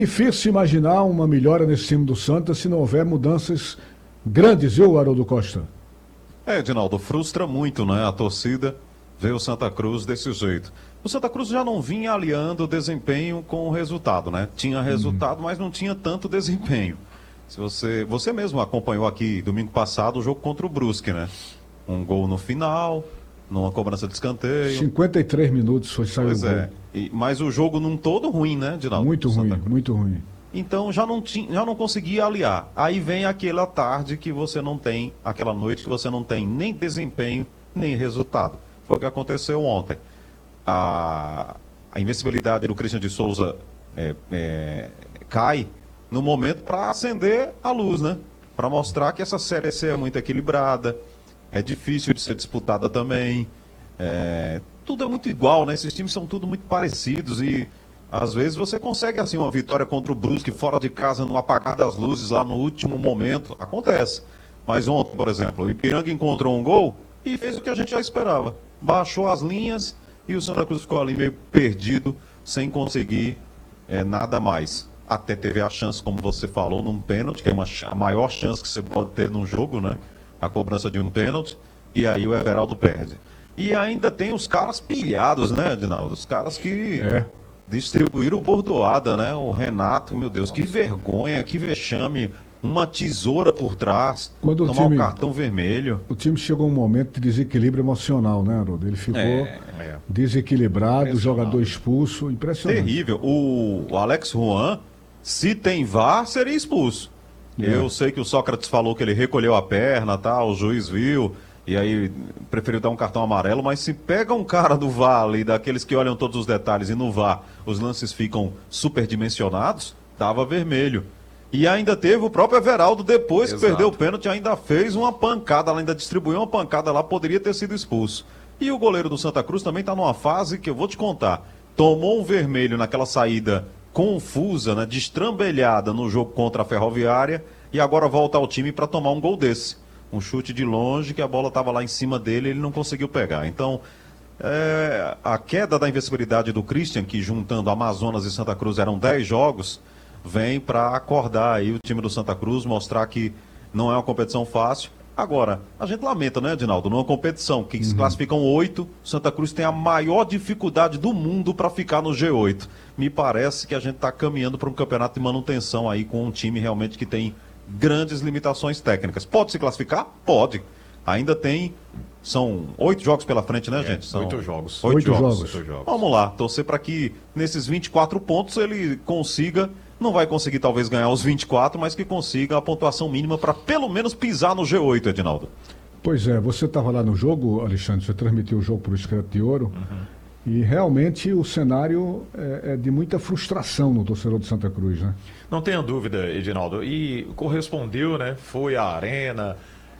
Difícil imaginar uma melhora nesse time do Santa se não houver mudanças grandes, viu, Haroldo Costa? Edinaldo, frustra muito, né? A torcida vê o Santa Cruz desse jeito. O Santa Cruz já não vinha aliando o desempenho com o resultado, né? Tinha resultado, mas não tinha tanto desempenho. Se você mesmo acompanhou aqui domingo passado o jogo contra o Brusque, né? Um gol no final, numa cobrança de escanteio. 53 minutos saiu o Pois gol. é. Mas o jogo num todo ruim, né, Edinaldo? Muito ruim, muito ruim. Então já não conseguia aliar. Aí vem aquela tarde que você não tem, aquela noite que você não tem nem desempenho, nem resultado. Foi o que aconteceu ontem. A invencibilidade do Christian de Souza cai no momento para acender a luz, né? Para mostrar que essa Série C é muito equilibrada, é difícil de ser disputada também. Tudo é muito igual, né? Esses times são tudo muito parecidos e às vezes você consegue assim uma vitória contra o Brusque fora de casa no apagar das luzes lá no último momento. Acontece. Mas ontem, por exemplo, o Ipiranga encontrou um gol e fez o que a gente já esperava. Baixou as linhas e o Santa Cruz ficou ali meio perdido, sem conseguir nada mais. Até teve a chance, como você falou, num pênalti, que é a maior chance que você pode ter num jogo, né? A cobrança de um pênalti. E aí o Everaldo perde. E ainda tem os caras pilhados, né, Edinaldo? Os caras que distribuíram bordoada, né? O Renato, meu Deus, que vergonha, que vexame. Uma tesoura por trás, Quando tomar um cartão vermelho. O time chegou a um momento de desequilíbrio emocional, né, Haroldo? Ele ficou desequilibrado, o jogador expulso, impressionante. Terrível. O Alex Juan, se tem VAR, seria expulso. Eu sei que o Sócrates falou que ele recolheu a perna, tá? O juiz viu, e aí preferiu dar um cartão amarelo, mas se pega um cara do VAR ali, daqueles que olham todos os detalhes, e no VAR os lances ficam superdimensionados, tava vermelho. E ainda teve o próprio Everaldo, depois que perdeu o pênalti, ainda fez uma pancada, ainda distribuiu uma pancada lá, poderia ter sido expulso. E o goleiro do Santa Cruz também está numa fase que eu vou te contar. Tomou um vermelho naquela saída confusa, né, destrambelhada no jogo contra a Ferroviária, e agora volta ao time para tomar um gol desse. Um chute de longe, que a bola estava lá em cima dele e ele não conseguiu pegar. Então, a queda da invencibilidade do Christian, que juntando Amazonas e Santa Cruz eram 10 jogos, vem para acordar aí o time do Santa Cruz, mostrar que não é uma competição fácil. Agora, a gente lamenta, né, Edinaldo? Numa competição que se classificam 8, Santa Cruz tem a maior dificuldade do mundo para ficar no G8. Me parece que a gente está caminhando para um campeonato de manutenção aí com um time realmente que tem grandes limitações técnicas. Pode se classificar? Pode. Ainda tem... São 8 jogos pela frente, né, gente? São 8 jogos. 8 jogos. 8 jogos. Vamos lá, torcer para que nesses 24 pontos ele consiga... Não vai conseguir talvez ganhar os 24, mas que consiga a pontuação mínima para pelo menos pisar no G8, Edinaldo. Pois é, você estava lá no jogo, Alexandre, você transmitiu o jogo para o Escreto de Ouro, e realmente o cenário é de muita frustração no torcedor de Santa Cruz, né? Não tenha dúvida, Edinaldo. E correspondeu, né? Foi à arena.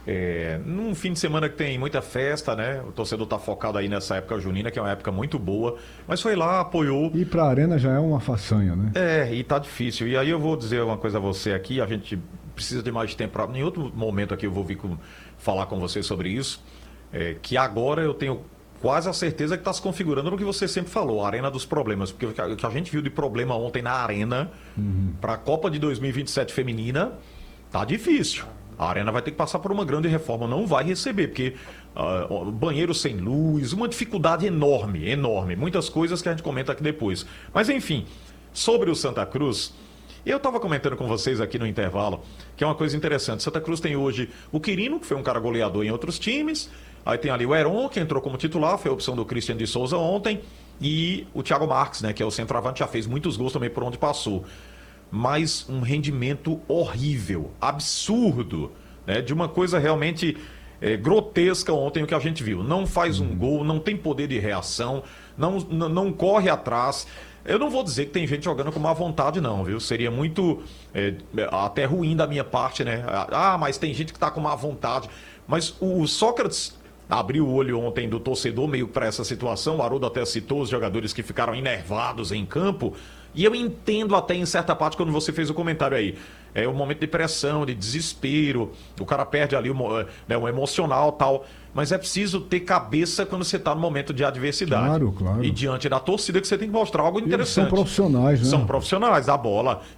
Num fim de semana que tem muita festa, né? O torcedor tá focado aí nessa época junina, que é uma época muito boa. Mas foi lá, apoiou. E para a arena já é uma façanha, né? E tá difícil. E aí eu vou dizer uma coisa a você aqui, a gente precisa de mais tempo. Em outro momento aqui eu vou vir falar com você sobre isso. Que agora eu tenho quase a certeza que está se configurando no que você sempre falou, a arena dos problemas. Porque o que a gente viu de problema ontem na arena para a Copa de 2027 feminina, tá difícil. A arena vai ter que passar por uma grande reforma, não vai receber, porque banheiro sem luz, uma dificuldade enorme, enorme. Muitas coisas que a gente comenta aqui depois. Mas enfim, sobre o Santa Cruz, eu estava comentando com vocês aqui no intervalo, que é uma coisa interessante. Santa Cruz tem hoje o Quirino, que foi um cara goleador em outros times. Aí tem ali o Heron, que entrou como titular, foi a opção do Christian de Souza ontem. E o Thiago Marques, né, que é o centroavante, já fez muitos gols também por onde passou. Mas um rendimento horrível, absurdo, né? De uma coisa realmente grotesca ontem o que a gente viu. Não faz um gol, não tem poder de reação, não corre atrás. Eu não vou dizer que tem gente jogando com má vontade, não, viu? Seria muito até ruim da minha parte, né? Mas tem gente que tá com má vontade. Mas o Sócrates abriu o olho ontem do torcedor meio para essa situação. O Haroldo até citou os jogadores que ficaram enervados em campo. E eu entendo até em certa parte quando você fez o comentário aí. É um momento de pressão, de desespero. O cara perde ali o emocional e tal. Mas é preciso ter cabeça quando você está no momento de adversidade. Claro, claro. E diante da torcida que você tem que mostrar algo interessante. Eles são profissionais, né? São profissionais da bola.